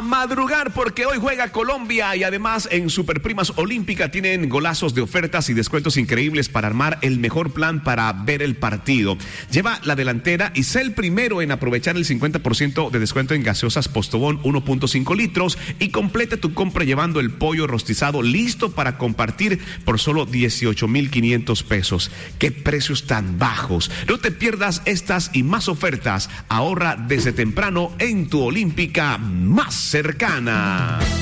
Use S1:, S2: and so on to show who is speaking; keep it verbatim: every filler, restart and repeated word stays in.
S1: madrugar porque hoy juega Colombia y además en Superprimas Olímpica tienen golazos de ofertas y descuentos increíbles para armar el mejor plan para ver el partido. Lleva la delantera y sé el primero en aprovechar el cincuenta por ciento de descuento en gaseosas Postobón uno punto cinco litros y completa tu compra llevando el pollo rostizado listo para compartir por solo dieciocho mil quinientos pesos. ¡Qué precios tan bajos! No te pierdas estas y más ofertas. Ahorra desde temprano en tu Olímpica más cercana.